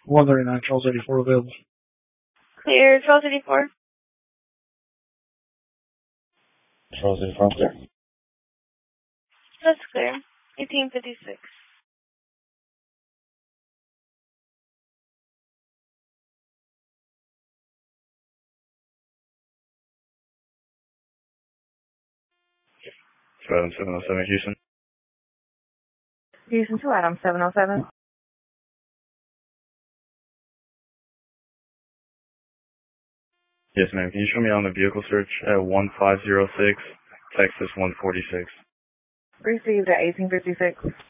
139, Charles 84 available. Clear, Charles 84. Charles 84, clear. That's clear. 1856. Adam 707, Houston. Houston to Adam 707. Yes, ma'am. Can you show me on the vehicle search at 1506, Texas 146? Received at 1856.